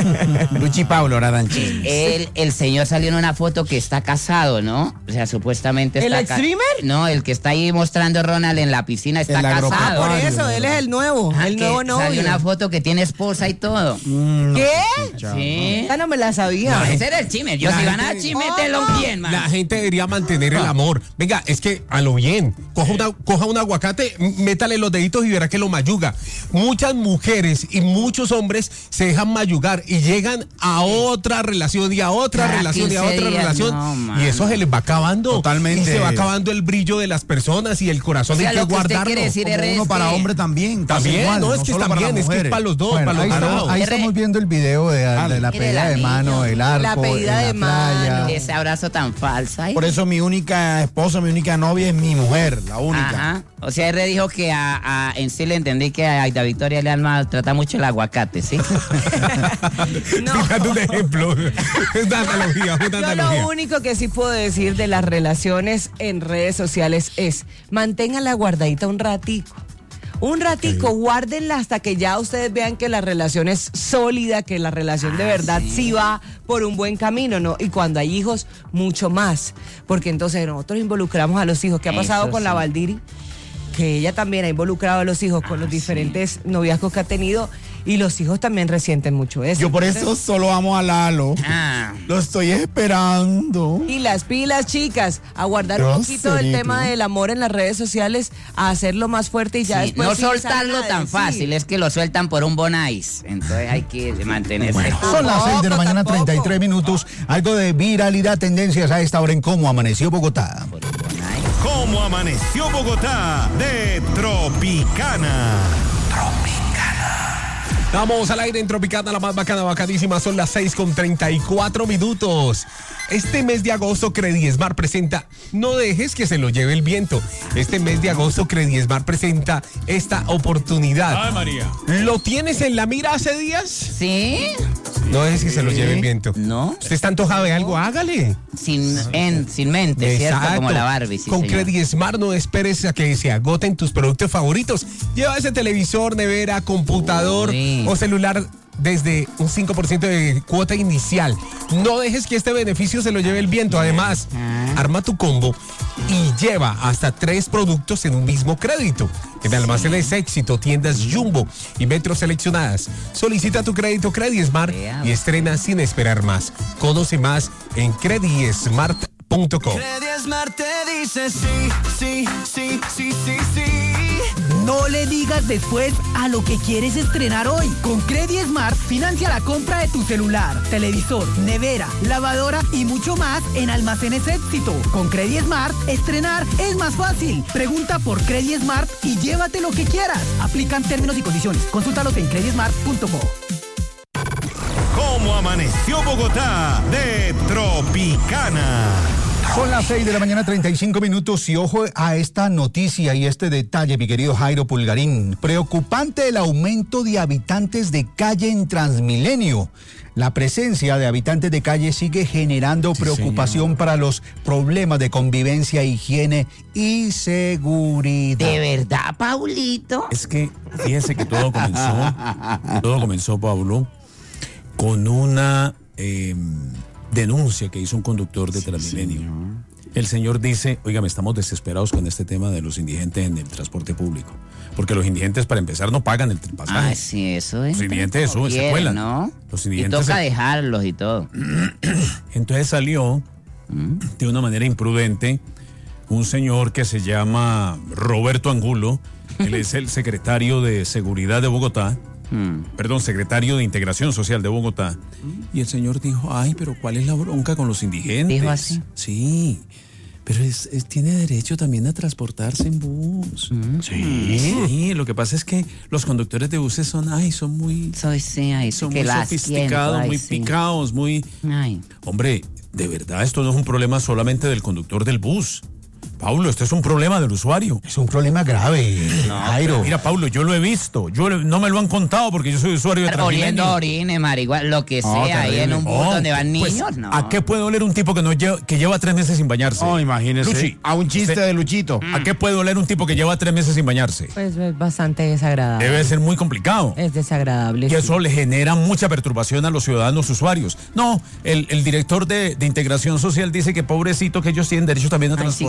Luchi Pablo, ahora dan chismes. el, el señor salió en una foto que está casado, ¿no? O sea, supuestamente ¿El está ca- streamer? No, el que está ahí mostrando a Ronald en la piscina está El casado. Por agropecuario. eso, él es el nuevo, Ah, el que nuevo Salió novio. una foto que tiene esposa y todo. ¿Qué? Sí. Esa no me la sabía. Ese era el chisme. Yo La si van a gente- chimételo bien, man. La gente debería mantener el amor. Venga, es que a lo bien. Coja, una, coja un aguacate, m- métale los deditos y verá que lo mayuga. Muchas mujeres y muchos hombres se dejan mayugar. y llegan a otra relación y a otra Cada relación y a quince otra días, relación no, y mano. eso se les va acabando. Totalmente. Y se va acabando el brillo de las personas y el corazón O sea, hay que lo que usted guardarlo. quiere decir Como es uno para que- hombre también. pasa También, igual, no, es que solo para también, es que es mujeres. para los dos, Bueno, para los ahí dos estamos, lados. ahí estamos viendo el video de, de la Mire, pedida el de mano, anillo. el arco, La pedida en de la playa. mano. Ese abrazo tan falso. Ay. Por eso mi única esposa, mi única novia es mi mujer, la única. Ajá. O sea, R dijo que a, a- en sí le entendí que a Aida Victoria le maltrata mucho el aguacate, ¿sí? Fíjate un ejemplo. Es una analogía, es una Yo analogía. lo único que sí puedo decir de las relaciones en redes sociales es manténganla guardadita un ratico. Un ratico, guárdenla hasta que ya ustedes vean que la relación es sólida, que la relación de verdad sí. va por un buen camino, ¿no? Y cuando hay hijos, mucho más. Porque entonces nosotros involucramos a los hijos. ¿Qué ha pasado Eso con sí. la Valdiri? Que ella también ha involucrado a los hijos con los diferentes noviazgos que ha tenido y los hijos también resienten mucho eso. Yo por eso solo amo a Lalo. Ah. Lo estoy esperando. Y las pilas, chicas, a guardar un Yo poquito sé, el tema tú. del amor en las redes sociales, a hacerlo más fuerte y ya Sí, después no sí salen soltarlo a tan decir. fácil, es que lo sueltan por un bonais. Entonces hay que mantenerse. Bueno, son las seis de la mañana, treinta y tres minutos. Algo de viralidad, tendencias a esta hora en Cómo Amaneció Bogotá. ¿Cómo amaneció Bogotá? De Tropicana. Estamos al aire en Tropicana, la más bacana, bacadísima. Son las seis con treinta y cuatro minutos. Este mes de agosto, Crediesmar presenta No dejes que se lo lleve el viento. Este mes de agosto, Crediesmar presenta esta oportunidad. Ay, María. ¿Lo tienes en la mira hace días? ¿Sí? No dejes que se lo lleve el viento. No. ¿Usted está antojado de algo? Hágale. Sin, en, sin mente, ¿cierto? Exacto. Como la Barbie, sí, Con señor. Crediesmar no esperes a que se agoten tus productos favoritos. Lleva ese televisor, nevera, computador Uy. o celular desde un cinco por ciento de cuota inicial. No dejes que este beneficio se lo lleve el viento. Además, arma tu combo y lleva hasta tres productos en un mismo crédito. En almacenes Éxito, tiendas Jumbo y metros seleccionadas. Solicita tu crédito Crediesmar y estrena sin esperar más. Conoce más en crediesmart punto com. Crediesmart te dice sí, sí, sí, sí, sí, sí. No le digas después a lo que quieres estrenar hoy. Con Crediesmart financia la compra de tu celular, televisor, nevera, lavadora y mucho más en Almacenes Éxito. Con Crediesmart, estrenar es más fácil. Pregunta por Crediesmart y llévate lo que quieras. Aplican términos y condiciones. Consúltalos en crediesmart punto com. ¿Cómo amaneció Bogotá? De Tropicana. Son las seis de la mañana, treinta y cinco minutos y ojo a esta noticia y este detalle, mi querido Jairo Pulgarín. Preocupante el aumento de habitantes de calle en Transmilenio. La presencia de habitantes de calle sigue generando preocupación señor. para los problemas de convivencia, higiene y seguridad. ¿De verdad, Paulito? Es que fíjese que todo comenzó, todo comenzó, Pablo, con una eh, denuncia que hizo un conductor de Transmilenio. Sí, el señor dice, oiga, estamos desesperados con este tema de los indigentes en el transporte público. Porque los indigentes, para empezar, no pagan el pasaje. Ah, sí, eso es. Los indigentes eso, se cuelan. ¿No? Los indigentes y toca se... dejarlos y todo. Entonces salió ¿Mm? de una manera imprudente un señor que se llama Roberto Angulo. Él es el secretario de Seguridad de Bogotá. Hmm. Perdón, secretario de Integración Social de Bogotá. Hmm. Y el señor dijo, ay, pero ¿cuál es la bronca con los indigentes? Dijo así. Sí, pero es, es, tiene derecho también a transportarse en bus. Hmm. Sí. Sí, lo que pasa es que los conductores de buses son, ay, son muy... Soy, sí, ay, son que muy sofisticados, ay, muy sí. picados, muy... Ay. Hombre, de verdad, esto no es un problema solamente del conductor del bus. Paulo, esto es un problema del usuario. Es un problema grave, no, Jairo. Mira, Paulo, yo lo he visto. Yo no me lo han contado porque yo soy usuario de Transmilenio. Oliendo orines, marihuana, lo que no, sea, ahí en un bus oh, donde van pues, niños, no. ¿A qué puede oler un tipo que, no lleva, que lleva tres meses sin bañarse? Oh, imagínese. Luchi, a un chiste usted, de Luchito. ¿A qué puede oler un tipo que lleva tres meses sin bañarse? Pues es bastante desagradable. Debe ser muy complicado. Es desagradable. Y sí. eso le genera mucha perturbación a los ciudadanos usuarios. No, el, el director de, de Integración Social dice que pobrecito que ellos tienen derecho también a transportarse. Así como él no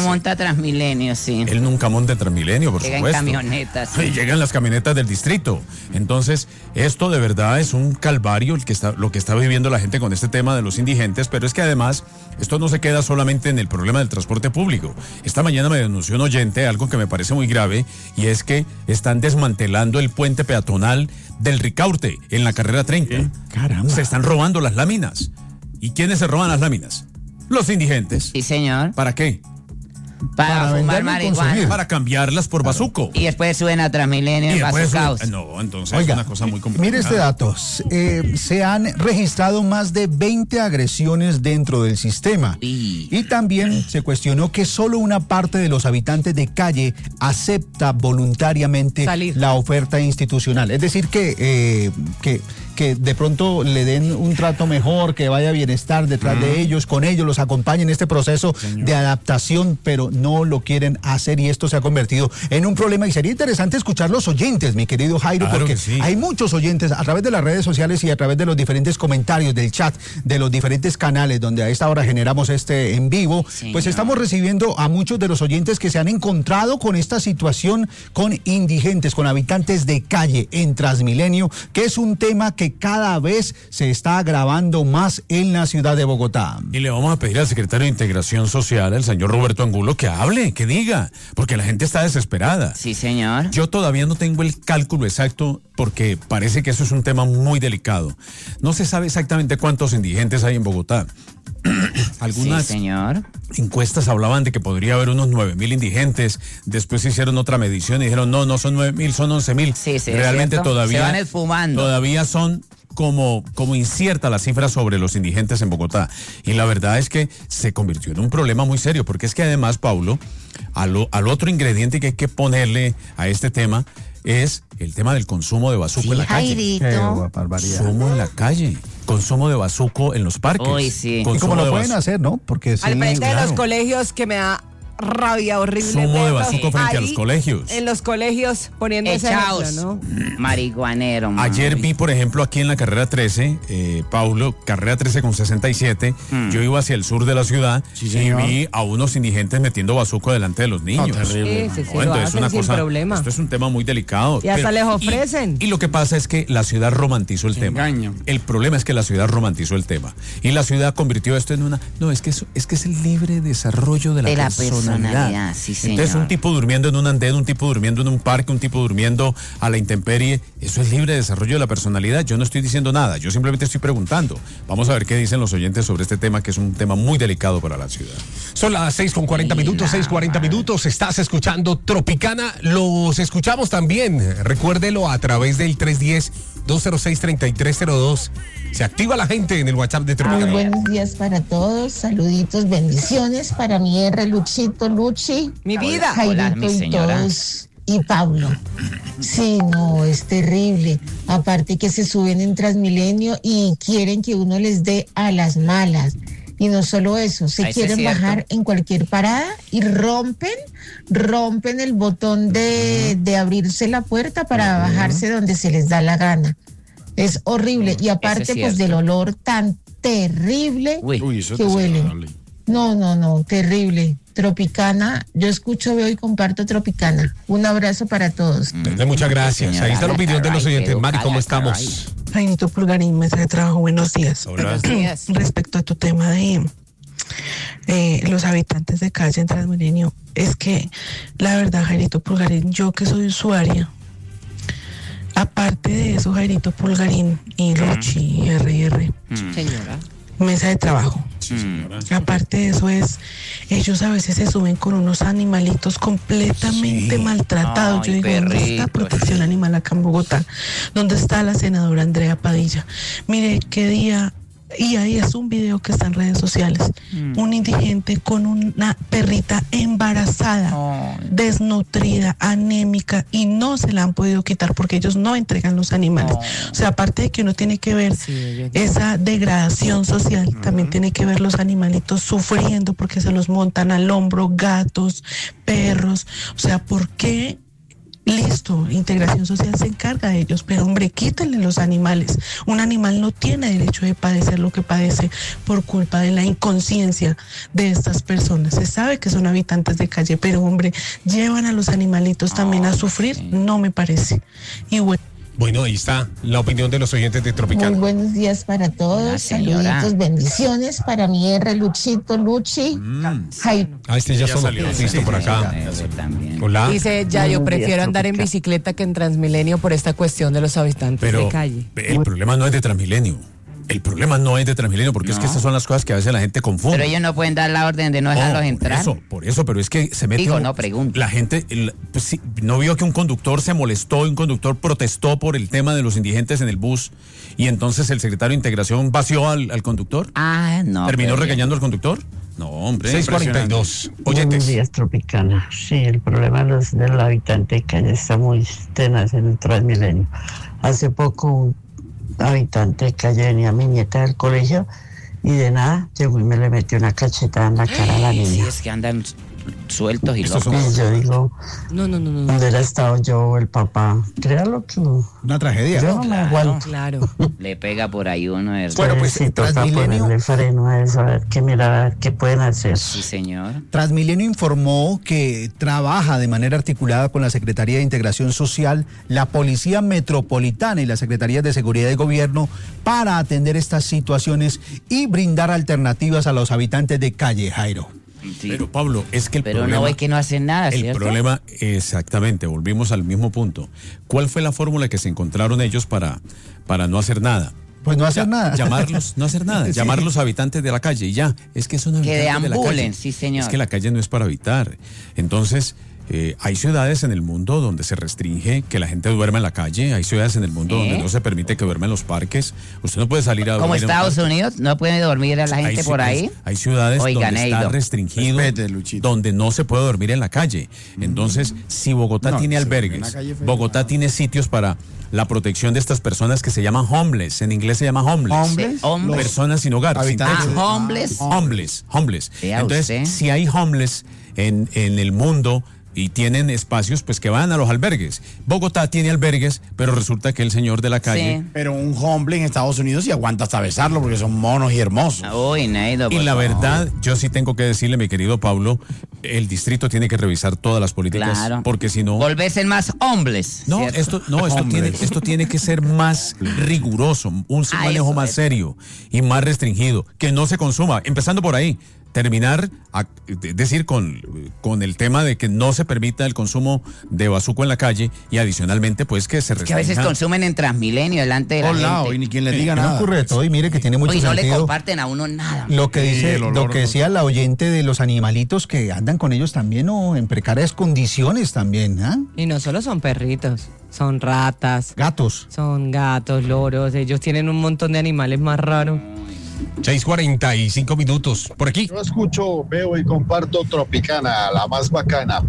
no monta Transmilenio, sí. Él nunca monta en Transmilenio, por Llega supuesto. en camionetas. Sí. Y llegan las camionetas del distrito. Entonces, esto de verdad es un calvario el que está, lo que está viviendo la gente con este tema de los indigentes, pero es que además esto no se queda solamente en el problema del transporte público. Esta mañana me denunció un oyente algo que me parece muy grave, y es que están desmantelando el puente peatonal del Ricaurte en la carrera treinta. ¿Eh? Caramba. Se están robando las láminas. ¿Y quiénes se roban las láminas? Los indigentes. Sí, señor. ¿Para qué? Para, para fumar marihuana. Para cambiarlas por claro. bazuco. Y después suben a Transmilenio en bazucaos. No, entonces Oiga, es una cosa muy complicada. Mire este dato. Eh, se han registrado más de veinte agresiones dentro del sistema. Y... y también se cuestionó que solo una parte de los habitantes de calle acepta voluntariamente Salir. la oferta institucional. Es decir, que, eh, que, que de pronto le den un trato mejor, que vaya bienestar detrás mm. de ellos, con ellos, los acompañen en este proceso Señor. de adaptación, pero no lo quieren hacer, y esto se ha convertido en un problema. Y sería interesante escuchar los oyentes, mi querido Jairo, claro porque sí. hay muchos oyentes a través de las redes sociales y a través de los diferentes comentarios del chat, de los diferentes canales donde a esta hora generamos este en vivo. Señor. Pues estamos recibiendo a muchos de los oyentes que se han encontrado con esta situación, con indigentes, con habitantes de calle en Transmilenio, que es un tema que cada vez se está agravando más en la ciudad de Bogotá. Y le vamos a pedir al secretario de Integración Social, el señor Roberto Angulo, que hable, que diga, porque la gente está desesperada. Sí, señor. Yo todavía no tengo el cálculo exacto, porque parece que eso es un tema muy delicado. No se sabe exactamente cuántos indigentes hay en Bogotá. Algunas sí, señor. encuestas hablaban de que podría haber unos nueve mil indigentes. Después hicieron otra medición y dijeron, no, no son nueve mil, son once mil. Sí, sí, realmente todavía, se van esfumando. Todavía son como, como incierta la cifra sobre los indigentes en Bogotá. Y la verdad es que se convirtió en un problema muy serio, porque es que además, Paulo, al, al otro ingrediente que hay que ponerle a este tema es el tema del consumo de bazuco sí, en la calle. Consumo en la calle. Consumo de bazuco en los parques. Uy, sí. Y como lo pueden hacer, ¿no? Porque al sí, frente claro. de los colegios, que me da rabia horrible. Consumo de bazuco frente a los colegios. En los colegios poniendo Echaos, ese ejemplo, ¿no? Marihuanero. Mami. Ayer vi, por ejemplo, aquí en la carrera trece, eh, Paulo, carrera trece con sesenta y siete, mm. yo iba hacia el sur de la ciudad sí, y vi a unos indigentes metiendo bazuco delante de los niños. No, terrible. Sí, sí, sí, no, lo entonces hacen una sin cosa, problema. Esto es un tema muy delicado. Y hasta pero, les ofrecen. Y, y lo que pasa es que la ciudad romantizó el tema. Engaño. El problema es que la ciudad romantizó el tema. Y la ciudad convirtió esto en una... No, es que, eso, es, que es el libre desarrollo de la, de la personalidad. personalidad. Sí, señor. Entonces un tipo durmiendo en un andén, un tipo durmiendo en un parque, un tipo durmiendo a la intemperie, eso es libre desarrollo de la personalidad. Yo no estoy diciendo nada, yo simplemente estoy preguntando. Vamos a ver qué dicen los oyentes sobre este tema, que es un tema muy delicado para la ciudad. Son las seis con cuarenta minutos, seis cuarenta minutos, estás escuchando Tropicana, los escuchamos también, recuérdelo a través del tres uno cero, dos cero seis, tres tres cero dos. Se activa la gente en el WhatsApp de Tropicana. Muy buenos días para todos, saluditos, bendiciones para mi R, Luchito, Luchi. Mi vida. Jairito Hola, mi señora. Y todos, y Pablo. Sí, no, es terrible. Aparte que se suben en Transmilenio y quieren que uno les dé a las malas. Y no solo eso, se Ay, quieren sí es bajar en cualquier parada y rompen, rompen el botón de, de abrirse la puerta para uh-huh. bajarse donde se les da la gana. Es horrible. Y aparte, pues, del olor tan terrible Uy, eso que huele. No, no, no, terrible. Tropicana, yo escucho, veo y comparto Tropicana. Un abrazo para todos. Mm. Muchas gracias. Ahí está la opinión de los oyentes. Mari, ¿cómo estamos? Jairito Pulgarín, mesa de trabajo, buenos días. Hola. Buenos días. Respecto a tu tema de eh, los habitantes de calle en Transmilenio, es que la verdad, Jairito Pulgarín, yo que soy usuaria, aparte de eso, Jairito Pulgarín y Luchi y R R, Señora. mesa de trabajo. Sí, señora. Aparte de eso es, ellos a veces se suben con unos animalitos completamente Sí. maltratados. Ay, Yo digo, ¿dónde está perritos. protección animal acá en Bogotá? ¿Dónde está la senadora Andrea Padilla? Mire, qué día, y ahí es un video que está en redes sociales, Mm. un indigente con una perrita embarazada, Ay. desnutrida, anémica, y no se la han podido quitar porque ellos no entregan los animales. Ay. O sea, aparte de que uno tiene que ver Sí, ellos- esa degradación social, también tiene que ver los animalitos sufriendo porque se los montan al hombro, gatos, perros. O sea, ¿por qué Listo, integración social se encarga de ellos, pero hombre, quítenle los animales. Un animal no tiene derecho de padecer lo que padece por culpa de la inconsciencia de estas personas. Se sabe que son habitantes de calle, pero hombre, llevan a los animalitos también a sufrir, no me parece. Y bueno. Bueno, ahí está la opinión de los oyentes de Tropicana. Muy buenos días para todos, saluditos, bendiciones para mi R, Luchito, Luchi. Mm. Ah, este ya, ya salió, listo sí, por acá. Hola. Dice, ya yo prefiero andar en bicicleta que en Transmilenio por esta cuestión de los habitantes Pero de calle. El problema no es de Transmilenio. El problema no es de Transmilenio, porque no. es que estas son las cosas que a veces la gente confunde. Pero ellos no pueden dar la orden de no dejarlos oh, entrar. Por eso, por eso, pero es que se mete. Digo, un, no pregunto. La gente, el, pues, sí, no vio que un conductor se molestó, un conductor protestó por el tema de los indigentes en el bus, y entonces el secretario de Integración vació al, al conductor. Ah, no. ¿Terminó regañando al conductor? No, hombre. seis cuarenta y dos. Oyentes. Buenos días, Tropicana. Sí, el problema de los, del habitante de calle está muy tenaz en el Transmilenio. Hace poco un habitante de calle venía a mi nieta del colegio y de nada llegó y me le metió una cachetada en la cara a la niña. Sí, es que andan sueltos y locos. Y yo digo, no, no, no, no. ¿dónde hubiera estado yo o el papá? Créalo que una tragedia. Yo no me aguanto. Claro. Le pega por ahí uno. ¿verdad? Bueno, pues sí, toca ponerle freno a eso, a ver qué mira, a ver qué pueden hacer. Sí, señor. Transmilenio informó que trabaja de manera articulada con la Secretaría de Integración Social, la Policía Metropolitana y la Secretaría de Seguridad de Gobierno para atender estas situaciones y brindar alternativas a los habitantes de calle, Jairo. Sí. Pero Pablo, es que el Pero problema... no es que no hacen nada, El ¿cierto? problema, exactamente, volvimos al mismo punto. ¿Cuál fue la fórmula que se encontraron ellos para, para no hacer nada? Pues no hacer ya, nada. Llamarlos, no hacer nada, sí. Llamarlos habitantes de la calle y ya. Es que son habitantes que deambulen, de la calle. Sí, señor. Es que la calle no es para habitar. Entonces... Eh, hay ciudades en el mundo donde se restringe que la gente duerma en la calle, hay ciudades en el mundo ¿Eh? donde no se permite que duerma en los parques. Usted no puede salir a dormir. Como Estados Unidos, no puede dormir a la gente hay, por ahí. Hay ciudades Oigan, donde está restringido, Respete, donde no se puede dormir en la calle. Entonces, si Bogotá no, tiene albergues, Bogotá tiene sitios para la protección de estas personas que se llaman homeless, en inglés se llama homeless. Homeless. homeless. Personas sin hogar. Sin ah, homeless. Homeless, homeless. Entonces, si hay homeless en, en el mundo y tienen espacios, pues que van a los albergues. Bogotá tiene albergues, pero resulta que el señor de la calle... Sí. Pero un hombre en Estados Unidos sí aguanta hasta besarlo porque son monos y hermosos. Uy, Neido, y la verdad, yo sí tengo que decirle, mi querido Pablo, el distrito tiene que revisar todas las políticas, claro. porque si no... Volverse más hombres. No, ¿cierto? esto, no esto, tiene, esto tiene que ser más riguroso, un ah, manejo eso, más eso. serio y más restringido, que no se consuma, empezando por ahí. Terminar, a, decir, con, con el tema de que no se permita el consumo de bazuco en la calle y adicionalmente, pues, que se restrinja. Que a veces consumen en Transmilenio delante de la gente. Lado, y ni quien les diga nada. No ocurre de todo y mire que tiene mucho sentido. Y no le comparten a uno nada. Lo que dice, sí, lo que decía la oyente de los animalitos que andan con ellos también o en precarias condiciones también, ¿ah? Y no solo son perritos. Son ratas. Gatos. Son gatos, loros. Ellos tienen un montón de animales más raros. seis cuarenta y cinco minutos. Por aquí. Yo escucho, veo y comparto Tropicana, la más bacana.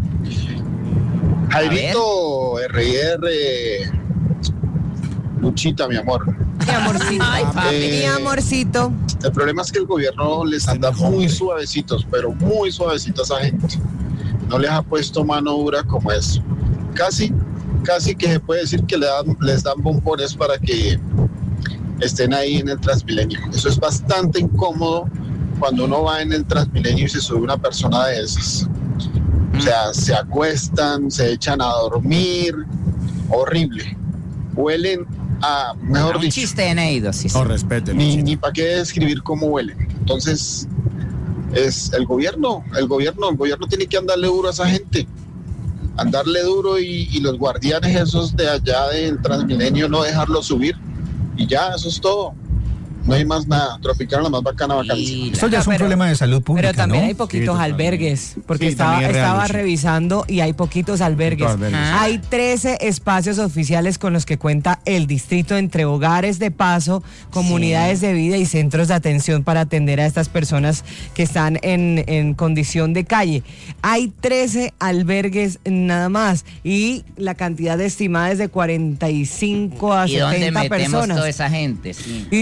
Jairito, R y R. Luchita, mi amor. Mi amorcito. Ay, papi, eh, mi amorcito. El problema es que el gobierno les anda muy suavecitos, pero muy suavecitos a esa gente. No les ha puesto mano dura como eso. Casi, casi que se puede decir que le dan, les dan bombones para que estén ahí en el Transmilenio. Eso es bastante incómodo cuando uno va en el Transmilenio y se sube una persona de esas. O sea, se acuestan, se echan a dormir, horrible. Huelen a, mejor un dicho. chiste en Eido, sí, sí. No, respete. Ni, ni para qué describir cómo huelen. Entonces, es el gobierno, el gobierno, el gobierno tiene que andarle duro a esa gente. Andarle duro y, y los guardianes esos de allá del Transmilenio no dejarlos subir. Y ya, eso es todo. No hay más nada. Tropicana, la más bacana, bacana. Esto ya es un pero, problema de salud pública, Pero también ¿no? hay poquitos sí, albergues, porque sí, estaba, estaba real, revisando y hay poquitos albergues. albergues. Ah. Hay trece espacios oficiales con los que cuenta el distrito entre hogares de paso, comunidades sí. de vida y centros de atención para atender a estas personas que están en, en condición de calle. Hay trece albergues nada más y la cantidad estimada es de cuarenta y cinco a ¿Y setenta dónde metemos personas. toda esa gente? Sí. Y,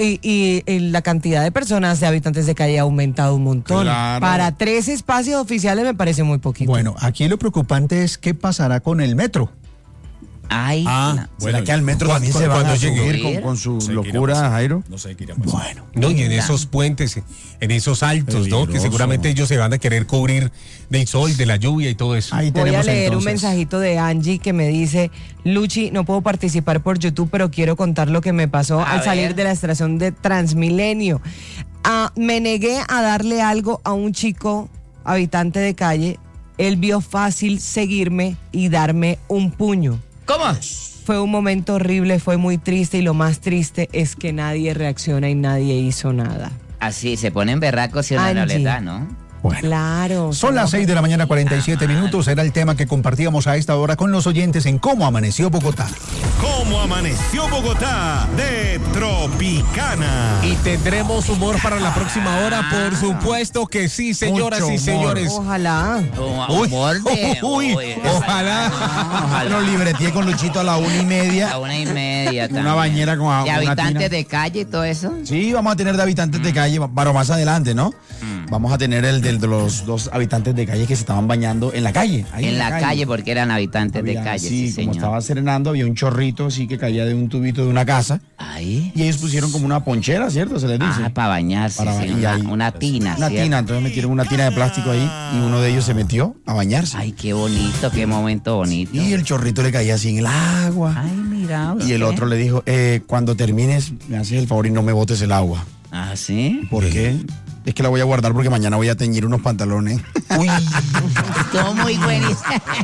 y, y- y la cantidad de personas, de habitantes de calle ha aumentado un montón. Claro. Para tres espacios oficiales me parece muy poquito. Bueno, aquí lo preocupante es qué pasará con el metro. Ay, Ah, ¿será que al metro cuando- también se van cuando a llegue. subir con, con su No sé qué irá a locura, pasar. Jairo? No sé qué irá a pasar. Bueno. No, y en Mira. esos puentes, en esos altos, ¿no? Que Peligroso. seguramente ellos se van a querer cubrir del sol, de la lluvia y todo eso. Ahí Voy a tenemos leer entonces. un mensajito de Angie que me dice: Luchi, no puedo participar por YouTube, pero quiero contar lo que me pasó A al salir ver. de la estación de Transmilenio. Ah, me negué a darle algo a un chico habitante de calle. Él vio fácil seguirme y darme un puño. ¿Cómo? Fue un momento horrible, fue muy triste y lo más triste es que nadie reacciona y nadie hizo nada. Así, se ponen berracos y una no Angie. les da, ¿no? Bueno. Claro. Son las seis de la mañana, cuarenta y siete minutos. Era el tema que compartíamos a esta hora con los oyentes en Cómo Amaneció Bogotá. ¿Cómo amaneció Bogotá? De Tropicana. Y tendremos humor para la próxima hora, por supuesto que sí, señoras Mucho y humor. señores. Ojalá. Un humor de- uy, uy, ojalá. ojalá. Lo libreteé con Luchito a la una y A media. una y media también. Una bañera con ¿De una habitantes tina. de calle y todo eso? Sí, vamos a tener de habitantes de calle, pero más adelante, ¿no? Vamos a tener el del- de los dos habitantes de calle que se estaban bañando en la calle. ahí En la calle, porque eran habitantes de Había- calle, sí, sí, como señor. estaba serenando, había un chorrito así que caía de un tubito de una casa. Ahí. Y ellos pusieron como una ponchera, ¿cierto? Se les dice. Ah, para bañarse, Para sí, ba- y una, ahí- una tina, Una ¿cierto? tina, entonces metieron una tina de plástico ahí y uno de ellos se metió a bañarse. Ay, qué bonito, qué momento bonito. Y el chorrito le caía así en el agua. Ay, mira. Y el usted. otro le dijo, eh, cuando termines, me haces el favor y no me botes el agua. Ah, ¿sí? ¿Por qué? Es que la voy a guardar porque mañana voy a teñir unos pantalones. Uy, estuvo muy buenísimo.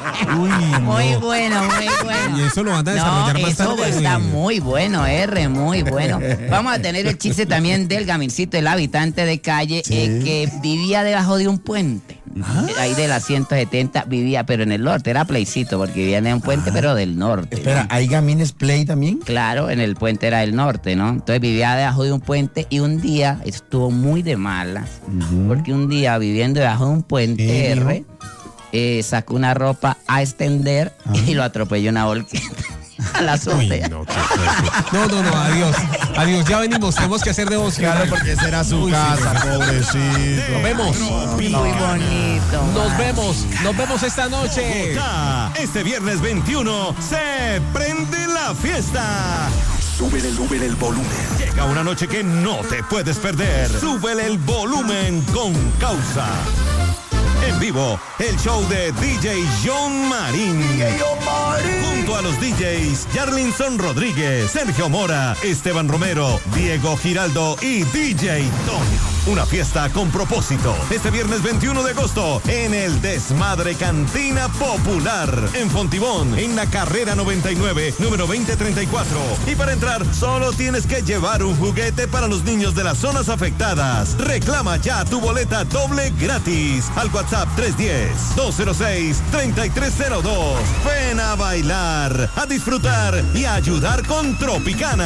Muy bueno, muy bueno. Y eso lo van a desarrollar no, más eso tarde. está muy bueno, R, muy bueno. Vamos a tener el chiste también del Gamincito, el habitante de calle eh, que vivía debajo de un puente. Eh, Ahí de la ciento setenta vivía, pero en el norte, era Playcito, porque vivía en un puente, pero del norte. Espera, ¿no? ¿hay Gamines Play también? Claro, en el puente era del norte, ¿no? Entonces vivía debajo de un puente y un día estuvo muy de malas, porque un día viviendo debajo de un puente, ¿Qué R, eh, sacó una ropa a extender y lo atropelló una volqueta a la Uy, azotea. no, qué fuerte. no, no, no, adiós. Adiós, ya venimos, tenemos que hacer de voz. Claro, porque será su Uy, casa, sí. pobrecito. Nos vemos. Muy bonito. Nos vemos, nos vemos esta noche. Bogotá. Este viernes veintiuno se prende la fiesta. Súbele, súbele el volumen. Llega una noche que no te puedes perder. Súbele el volumen con Causa. En vivo, el show de D J John Marín. Junto a los D Js Yarlinson Rodríguez, Sergio Mora, Esteban Romero, Diego Giraldo y D J Tom. Una fiesta con propósito. Este viernes veintiuno de agosto en el Desmadre Cantina Popular. En Fontibón, en la carrera noventa y nueve, número veinte treinta y cuatro. Y para entrar, solo tienes que llevar un juguete para los niños de las zonas afectadas. Reclama ya tu boleta doble gratis al WhatsApp tres uno cero, dos cero seis, tres tres cero dos. Ven a bailar, a disfrutar y a ayudar con Tropicana.